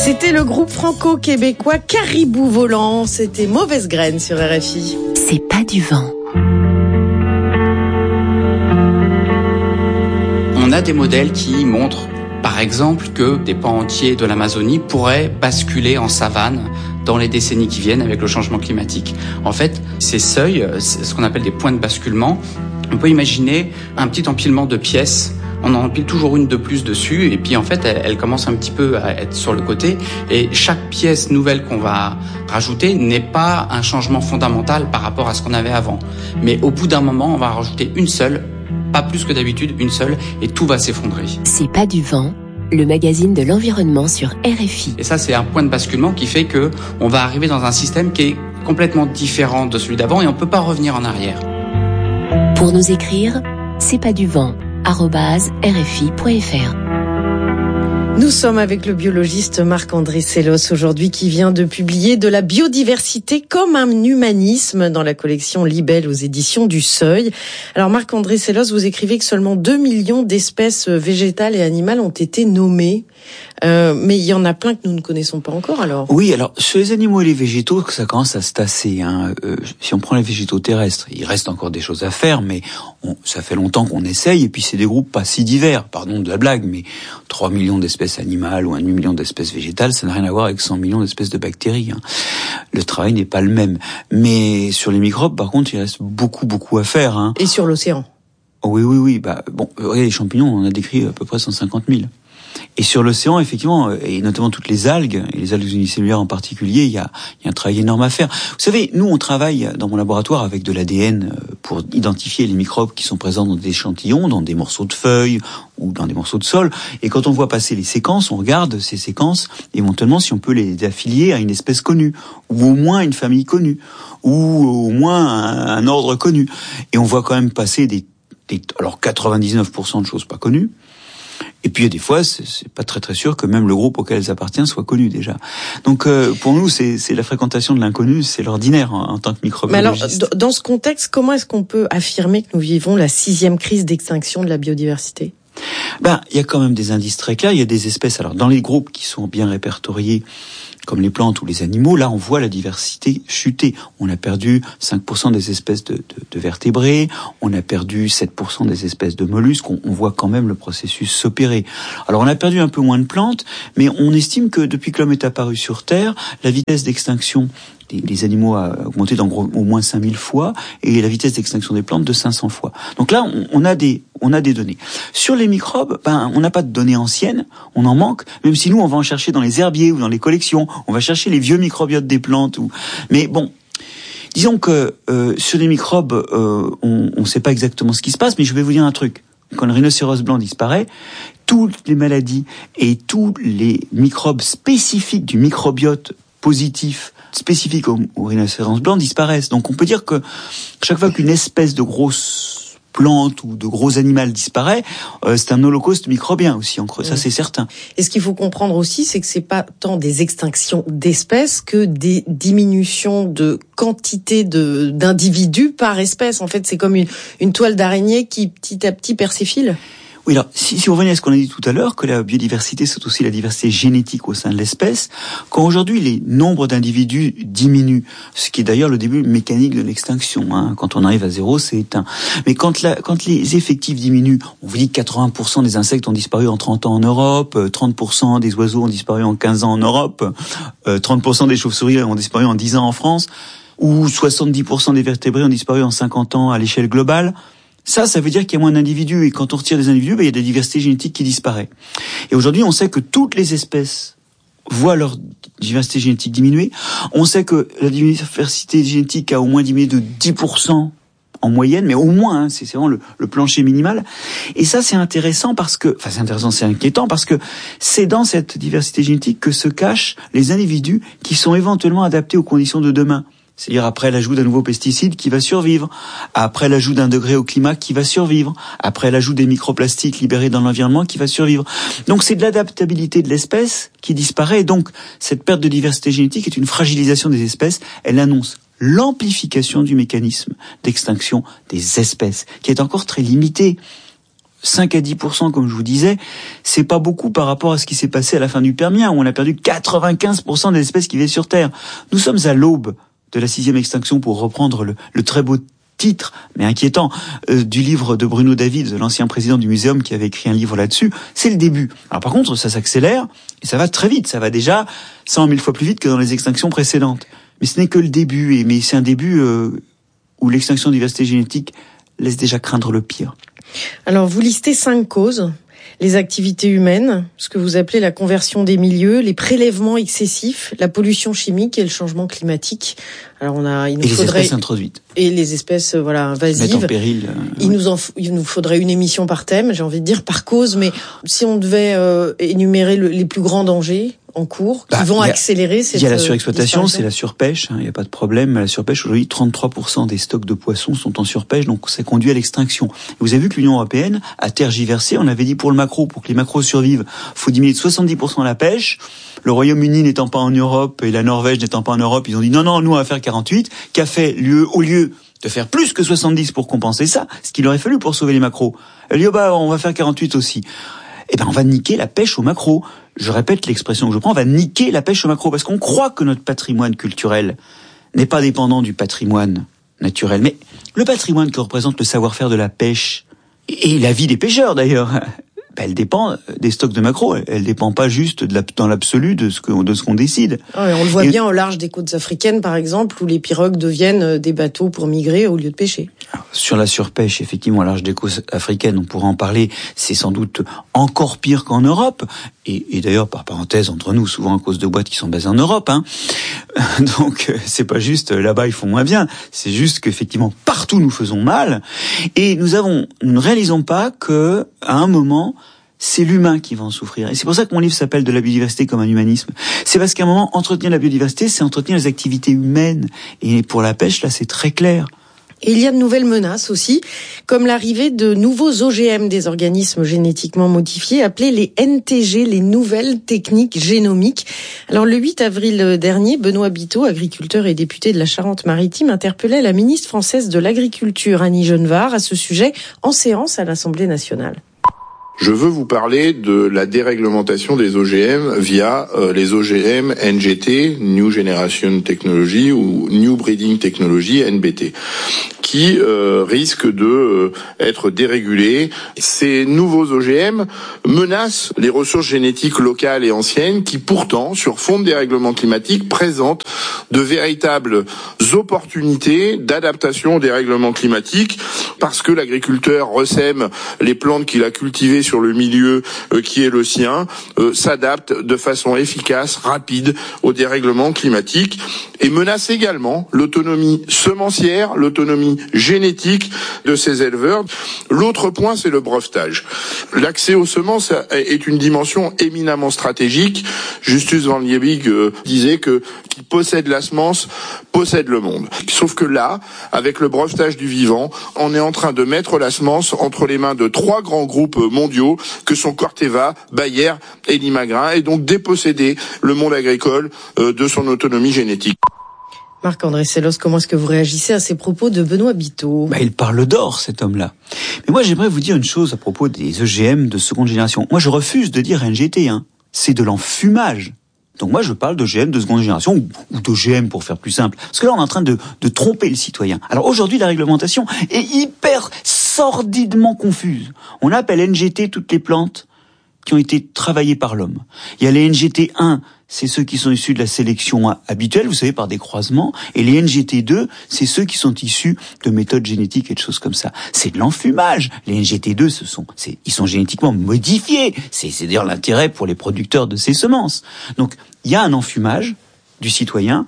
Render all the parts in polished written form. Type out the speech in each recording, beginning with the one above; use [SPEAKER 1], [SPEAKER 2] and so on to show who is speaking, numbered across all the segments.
[SPEAKER 1] C'était le groupe franco-québécois Caribou Volant. C'était Mauvaise Graine sur RFI.
[SPEAKER 2] C'est pas du vent.
[SPEAKER 3] On a des modèles qui montrent, par exemple, que des pans entiers de l'Amazonie pourraient basculer en savane dans les décennies qui viennent avec le changement climatique. En fait, ces seuils, c'est ce qu'on appelle des points de basculement. On peut imaginer un petit empilement de pièces. On en empile toujours une de plus dessus et puis en fait elle commence un petit peu à être sur le côté et chaque pièce nouvelle qu'on va rajouter n'est pas un changement fondamental par rapport à ce qu'on avait avant. Mais au bout d'un moment, on va rajouter une seule, pas plus que d'habitude, une seule et tout va s'effondrer.
[SPEAKER 2] C'est pas du vent, le magazine de l'environnement sur RFI.
[SPEAKER 3] Et ça c'est un point de basculement qui fait que on va arriver dans un système qui est complètement différent de celui d'avant et on peut pas revenir en arrière.
[SPEAKER 2] Pour nous écrire, c'est pas du vent @rfi.fr.
[SPEAKER 1] Nous sommes avec le biologiste Marc-André Sellos aujourd'hui qui vient de publier De la biodiversité comme un humanisme dans la collection Libelle aux éditions du Seuil. Alors Marc-André Sellos, vous écrivez que seulement 2 millions d'espèces végétales et animales ont été nommées. Mais il y en a plein que nous ne connaissons pas encore alors.
[SPEAKER 4] Oui, alors sur les animaux et les végétaux, ça commence à se tasser. Si on prend les végétaux terrestres, il reste encore des choses à faire, mais ça fait longtemps qu'on essaye, et puis c'est des groupes pas si divers, pardon de la blague, mais 3 millions d'espèces animales ou 1 million d'espèces végétales, ça n'a rien à voir avec 100 millions d'espèces de bactéries. Le travail n'est pas le même. Mais sur les microbes, par contre, il reste beaucoup à faire.
[SPEAKER 1] Et sur l'océan?
[SPEAKER 4] Oui. Regardez, les champignons, on a décrit à peu près 150 000. Et sur l'océan, effectivement, et notamment toutes les algues, et les algues unicellulaires en particulier, il y a un travail énorme à faire. Vous savez, nous, on travaille dans mon laboratoire avec de l'ADN pour identifier les microbes qui sont présents dans des échantillons, dans des morceaux de feuilles ou dans des morceaux de sol. Et quand on voit passer les séquences, on regarde ces séquences, éventuellement si on peut les affilier à une espèce connue, ou au moins une famille connue, ou au moins un ordre connu. Et on voit quand même passer alors 99% de choses pas connues. Et puis il y a des fois, c'est pas très sûr que même le groupe auquel elles appartiennent soit connu déjà. Donc pour nous, c'est la fréquentation de l'inconnu, c'est l'ordinaire en tant que microbiologiste.
[SPEAKER 1] Mais alors, dans ce contexte, comment est-ce qu'on peut affirmer que nous vivons la 6e crise d'extinction de la biodiversité ?
[SPEAKER 4] Il y a quand même des indices très clairs. Il y a des espèces, alors dans les groupes qui sont bien répertoriés, comme les plantes ou les animaux, là on voit la diversité chuter. On a perdu 5% des espèces de vertébrés, on a perdu 7% des espèces de mollusques, on voit quand même le processus s'opérer. Alors on a perdu un peu moins de plantes, mais on estime que depuis que l'homme est apparu sur Terre, la vitesse d'extinction des animaux a augmenté au moins 5000 fois et la vitesse d'extinction des plantes de 500 fois. Donc là, on a des données. Sur les microbes, on n'a pas de données anciennes, on en manque, même si nous, on va en chercher dans les herbiers ou dans les collections, on va chercher les vieux microbiotes des plantes. Mais bon, disons que sur les microbes, on ne sait pas exactement ce qui se passe, mais je vais vous dire un truc. Quand le rhinocéros blanc disparaît, toutes les maladies et tous les microbes spécifiques du microbiote positif spécifiques au rhinocéros blanc disparaissent. Donc on peut dire que chaque fois qu'une espèce de grosse plante ou de gros animal disparaît, c'est un holocauste microbien aussi, ça c'est certain.
[SPEAKER 1] Et ce qu'il faut comprendre aussi, c'est que c'est pas tant des extinctions d'espèces que des diminutions de quantité d'individus par espèce. En fait, c'est comme une toile d'araignée qui petit à petit persifile.
[SPEAKER 4] Oui, alors, si vous revenez à ce qu'on a dit tout à l'heure, que la biodiversité, c'est aussi la diversité génétique au sein de l'espèce, quand aujourd'hui les nombres d'individus diminuent, ce qui est d'ailleurs le début mécanique de l'extinction, quand on arrive à 0, c'est éteint. Mais quand les effectifs diminuent, on vous dit que 80% des insectes ont disparu en 30 ans en Europe, 30% des oiseaux ont disparu en 15 ans en Europe, 30% des chauves-souris ont disparu en 10 ans en France, ou 70% des vertébrés ont disparu en 50 ans à l'échelle globale. Ça veut dire qu'il y a moins d'individus, et quand on retire des individus, il y a de la diversité génétique qui disparaît. Et aujourd'hui, on sait que toutes les espèces voient leur diversité génétique diminuer. On sait que la diversité génétique a au moins diminué de 10% en moyenne, mais au moins, c'est vraiment le plancher minimal. Et ça, c'est intéressant c'est inquiétant parce que c'est dans cette diversité génétique que se cachent les individus qui sont éventuellement adaptés aux conditions de demain. C'est-à-dire après l'ajout d'un nouveau pesticide qui va survivre, après l'ajout d'un degré au climat qui va survivre, après l'ajout des microplastiques libérés dans l'environnement qui va survivre. Donc c'est de l'adaptabilité de l'espèce qui disparaît, et donc cette perte de diversité génétique est une fragilisation des espèces. Elle annonce l'amplification du mécanisme d'extinction des espèces, qui est encore très limité. 5 à 10%, comme je vous disais, c'est pas beaucoup par rapport à ce qui s'est passé à la fin du Permien, où on a perdu 95% des espèces qui vivaient sur Terre. Nous sommes à l'aube de la 6e extinction, pour reprendre le très beau titre, mais inquiétant, du livre de Bruno David, l'ancien président du Muséum, qui avait écrit un livre là-dessus. C'est le début. Alors par contre, ça s'accélère, et ça va très vite. Ça va déjà 100 000 fois plus vite que dans les extinctions précédentes. Mais ce n'est que le début, mais c'est un début où l'extinction de diversité génétique laisse déjà craindre le pire.
[SPEAKER 1] Alors, vous listez 5 causes. Les activités humaines, ce que vous appelez la conversion des milieux, les prélèvements excessifs, la pollution chimique et le changement climatique. Alors
[SPEAKER 4] et les espèces introduites.
[SPEAKER 1] Et les espèces invasives.
[SPEAKER 4] Mettent en péril.
[SPEAKER 1] Il nous faudrait une émission par thème, j'ai envie de dire, par cause. Mais si on devait énumérer les plus grands dangers en cours, qui vont accélérer cette...
[SPEAKER 4] Il y a la surexploitation, c'est la surpêche, il n'y a pas de problème. La surpêche, aujourd'hui, 33% des stocks de poissons sont en surpêche, donc ça conduit à l'extinction. Et vous avez vu que l'Union européenne a tergiversé. On avait dit pour que les maquereaux survivent, faut diminuer de 70% la pêche. Le Royaume-Uni n'étant pas en Europe et la Norvège n'étant pas en Europe, ils ont dit non, nous on va faire 48, qu'a fait au lieu de faire plus que 70 pour compenser ça, ce qu'il aurait fallu pour sauver les maquereaux. Elle dit on va faire 48 aussi. On va niquer la pêche aux maquereaux. Je répète l'expression que je prends, on va niquer la pêche aux maquereaux, parce qu'on croit que notre patrimoine culturel n'est pas dépendant du patrimoine naturel. Mais le patrimoine que représente le savoir-faire de la pêche, et la vie des pêcheurs d'ailleurs, elle dépend des stocks de maquereaux. Elle dépend pas juste dans l'absolu de ce qu'on décide.
[SPEAKER 1] On le voit bien au large des côtes africaines, par exemple, où les pirogues deviennent des bateaux pour migrer au lieu de pêcher.
[SPEAKER 4] Alors, sur la surpêche, effectivement, au large des côtes africaines, on pourra en parler. C'est sans doute encore pire qu'en Europe. Et d'ailleurs, par parenthèse, entre nous, souvent à cause de boîtes qui sont basées en Europe, hein. Donc, c'est pas juste là-bas ils font moins bien. C'est juste qu'effectivement, partout nous faisons mal. Et nous ne réalisons pas que, à un moment, c'est l'humain qui va en souffrir. Et c'est pour ça que mon livre s'appelle « De la biodiversité comme un humanisme ». C'est parce qu'à un moment, entretenir la biodiversité, c'est entretenir les activités humaines. Et pour la pêche, là, c'est très clair.
[SPEAKER 1] Et il y a de nouvelles menaces aussi, comme l'arrivée de nouveaux OGM, des organismes génétiquement modifiés, appelés les NTG, les nouvelles techniques génomiques. Alors le 8 avril dernier, Benoît Biteau, agriculteur et député de la Charente-Maritime, interpellait la ministre française de l'Agriculture, Annie Genevard, à ce sujet en séance à l'Assemblée nationale.
[SPEAKER 5] Je veux vous parler de la déréglementation des OGM via les OGM NGT, New Generation Technology, ou New Breeding Technology, NBT, qui risquent de être dérégulés. Ces nouveaux OGM menacent les ressources génétiques locales et anciennes qui pourtant, sur fond de dérèglement climatique, présentent de véritables opportunités d'adaptation au dérèglement climatique, parce que l'agriculteur ressème les plantes qu'il a cultivées sur le milieu qui est le sien, s'adapte de façon efficace, rapide au dérèglement climatique, et menace également l'autonomie semencière, l'autonomie génétique de ces éleveurs. L'autre point, c'est le brevetage. L'accès aux semences est une dimension éminemment stratégique. Justus van Liebig disait que qui possède la semence possède le monde. Sauf que là, avec le brevetage du vivant, on est en train de mettre la semence entre les mains de 3 grands groupes mondiaux que sont Corteva, Bayer et Limagrain, et donc déposséder le monde agricole de son autonomie génétique.
[SPEAKER 1] Marc-André Sellos, comment est-ce que vous réagissez à ces propos de Benoît Biteau ?
[SPEAKER 4] Il parle d'or, cet homme-là. Mais moi, j'aimerais vous dire une chose à propos des OGM de seconde génération. Moi, je refuse de dire NGT, C'est de l'enfumage. Donc moi, je parle d'OGM de seconde génération, ou d'OGM pour faire plus simple. Parce que là, on est en train de tromper le citoyen. Alors aujourd'hui, la réglementation est hyper sordidement confuse. On appelle NGT toutes les plantes qui ont été travaillées par l'homme. Il y a les NGT1, c'est ceux qui sont issus de la sélection habituelle, vous savez, par des croisements. Et les NGT2, c'est ceux qui sont issus de méthodes génétiques et de choses comme ça. C'est de l'enfumage. Les NGT2, ils sont génétiquement modifiés. C'est d'ailleurs l'intérêt pour les producteurs de ces semences. Donc, il y a un enfumage du citoyen.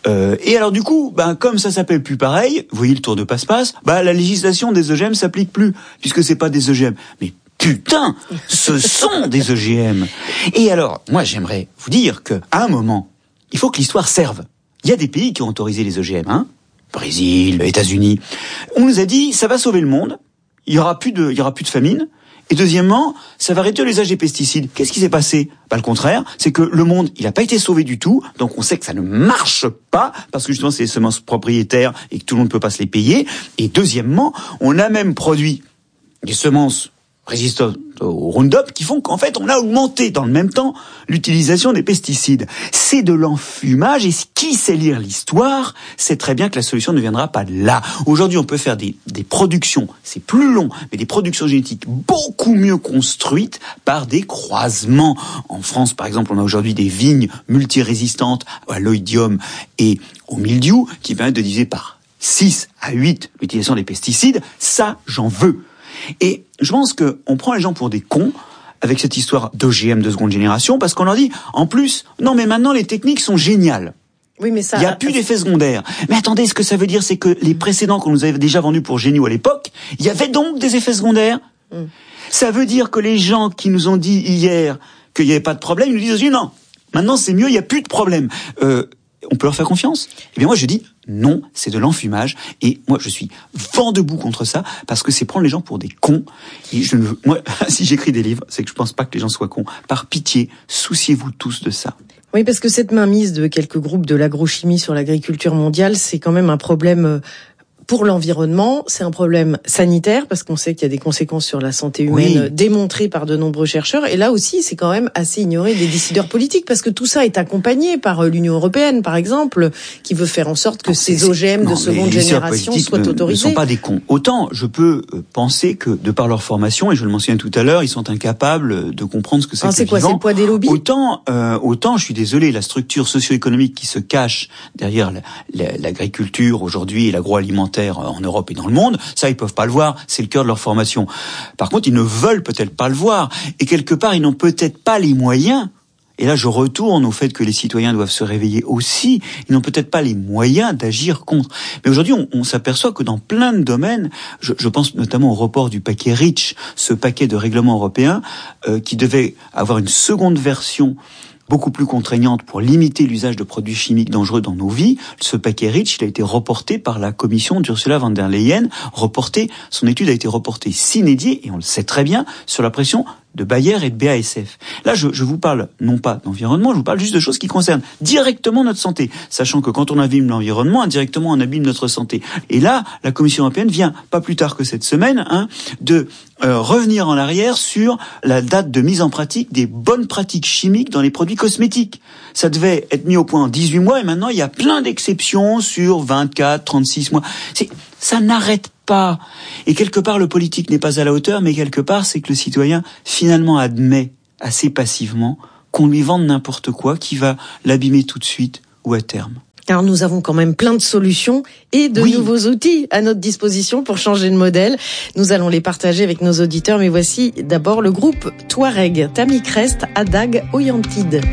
[SPEAKER 4] Et alors du coup, comme ça s'appelle plus pareil, vous voyez le tour de passe-passe, la législation des OGM s'applique plus, puisque c'est pas des OGM. Mais putain, ce sont des OGM. Et alors, moi j'aimerais vous dire que à un moment, il faut que l'histoire serve. Il y a des pays qui ont autorisé les OGM, Brésil, États-Unis. On nous a dit ça va sauver le monde, il y aura plus de famine. Et deuxièmement, ça va réduire l'usage des pesticides. Qu'est-ce qui s'est passé ? Le contraire, c'est que le monde, il n'a pas été sauvé du tout, donc on sait que ça ne marche pas, parce que justement c'est des semences propriétaires et que tout le monde ne peut pas se les payer. Et deuxièmement, on a même produit des semences résistantes au Roundup qui font qu'en fait on a augmenté dans le même temps l'utilisation des pesticides. C'est de l'enfumage et qui sait lire l'histoire sait très bien que la solution ne viendra pas de là. Aujourd'hui on peut faire des productions, c'est plus long, mais des productions génétiques beaucoup mieux construites par des croisements. En France par exemple on a aujourd'hui des vignes multirésistantes à l'oïdium et au mildiou qui permettent de diviser par 6 à 8 l'utilisation des pesticides. Ça j'en veux. Et je pense qu'on prend les gens pour des cons avec cette histoire d'OGM de seconde génération parce qu'on leur dit, en plus, non mais maintenant les techniques sont géniales.
[SPEAKER 1] Oui, mais ça...
[SPEAKER 4] Il n'y a plus d'effets secondaires. Mais attendez, ce que ça veut dire, c'est que les précédents qu'on nous avait déjà vendus pour géniaux à l'époque, il y avait donc des effets secondaires. Ça veut dire que les gens qui nous ont dit hier qu'il n'y avait pas de problème, ils nous disent aussi, non, maintenant c'est mieux, il n'y a plus de problème. On peut leur faire confiance? Eh bien moi je dis non, c'est de l'enfumage et moi je suis vent debout contre ça parce que c'est prendre les gens pour des cons et moi si j'écris des livres, c'est que je pense pas que les gens soient cons. Par pitié, souciez-vous tous de ça.
[SPEAKER 1] Oui, parce que cette mainmise de quelques groupes de l'agrochimie sur l'agriculture mondiale, c'est quand même un problème pour l'environnement, c'est un problème sanitaire parce qu'on sait qu'il y a des conséquences sur la santé humaine démontrées par de nombreux chercheurs. Et là aussi, c'est quand même assez ignoré des décideurs politiques parce que tout ça est accompagné par l'Union européenne, par exemple, qui veut faire en sorte que ces OGM de seconde génération soient autorisés.
[SPEAKER 4] Ils ne sont pas des cons. Autant je peux penser que de par leur formation, et je le mentionnais tout à l'heure, ils sont incapables de comprendre ce que c'est que le vivant.
[SPEAKER 1] C'est le poids des lobbies.
[SPEAKER 4] Autant, je suis désolé, la structure socio-économique qui se cache derrière l'agriculture aujourd'hui et l'agroalimentaire en Europe et dans le monde, ça ils peuvent pas le voir, c'est le cœur de leur formation. Par contre, ils ne veulent peut-être pas le voir et quelque part ils n'ont peut-être pas les moyens. Et là, je retourne au fait que les citoyens doivent se réveiller aussi. Ils n'ont peut-être pas les moyens d'agir contre. Mais aujourd'hui, on s'aperçoit que dans plein de domaines, je pense notamment au report du paquet REACH, ce paquet de règlements européens qui devait avoir une seconde version beaucoup plus contraignante pour limiter l'usage de produits chimiques dangereux dans nos vies. Ce paquet REACH, il a été reporté par la commission d'Ursula von der Leyen. Son étude a été reportée sine die, et on le sait très bien, sur la pression de Bayer et de BASF. Là, je vous parle non pas d'environnement, je vous parle juste de choses qui concernent directement notre santé, sachant que quand on abîme l'environnement, indirectement on abîme notre santé. Et là, la Commission européenne vient, pas plus tard que cette semaine, de revenir en arrière sur la date de mise en pratique des bonnes pratiques chimiques dans les produits cosmétiques. Ça devait être mis au point en 18 mois et maintenant il y a plein d'exceptions sur 24, 36 mois. Ça n'arrête pas. Et quelque part, le politique n'est pas à la hauteur, mais quelque part, c'est que le citoyen, finalement, admet assez passivement qu'on lui vende n'importe quoi qui va l'abîmer tout de suite ou à terme.
[SPEAKER 1] Car nous avons quand même plein de solutions et de nouveaux outils à notre disposition pour changer de modèle. Nous allons les partager avec nos auditeurs, mais voici d'abord le groupe Touareg, Tammy Crest, Adag, Oyantide.